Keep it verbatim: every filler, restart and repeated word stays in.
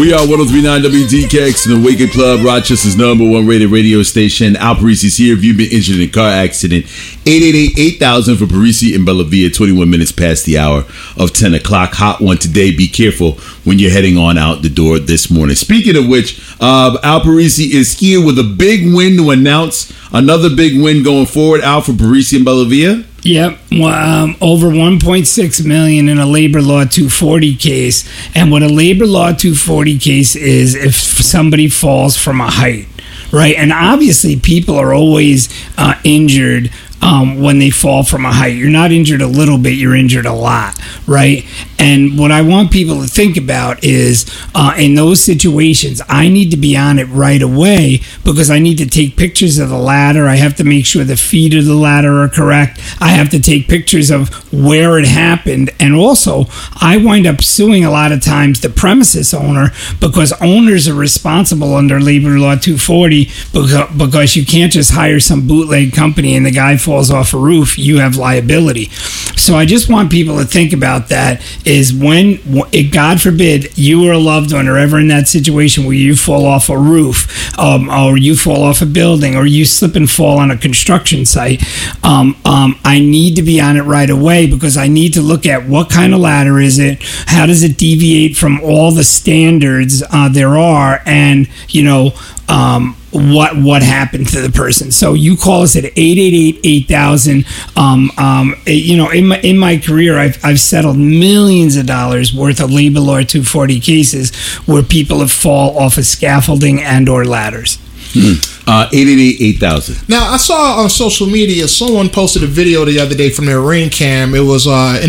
We are one oh three point nine W D K X in the Wake Up Club, Rochester's number one rated radio station. Al Parisi's here. If you've been injured in a car accident, eight eight eight, eight thousand for Parisi in Bella Via, twenty-one minutes past the hour of ten o'clock. Hot one today. Be careful when you're heading on out the door this morning. Speaking of which, uh, Al Parisi is here with a big win to announce. Another big win going forward, Al, for Parisi in Bella Via. Yep, well, um, over one point six million dollars in a labor law two forty case. And what a labor law two forty case is, if somebody falls from a height, right? And obviously people are always uh, injured um, when they fall from a height. You're not injured a little bit, you're injured a lot, right? And what I want people to think about is, uh, in those situations, I need to be on it right away because I need to take pictures of the ladder. I have to make sure the feet of the ladder are correct. I have to take pictures of where it happened. And also, I wind up suing a lot of times the premises owner because owners are responsible under Labor Law two forty because, because you can't just hire some bootleg company and the guy falls off a roof. You have liability. So I just want people to think about that. Is when, God forbid, you or a loved one are ever in that situation where you fall off a roof, um, or you fall off a building, or you slip and fall on a construction site, um, um, I need to be on it right away because I need to look at what kind of ladder is it, how does it deviate from all the standards uh, there are, and, you know, um, what what happened to the person. So you call us at eight eight eight, eight thousand. Um, um, you know, in my in my career, I've I've settled millions of dollars worth of labor law two forty cases where people have fall off of scaffolding and or ladders. Hmm. Uh, eight eight eight, eight thousand. Now, I saw on social media someone posted a video the other day from their ring cam. It was uh, an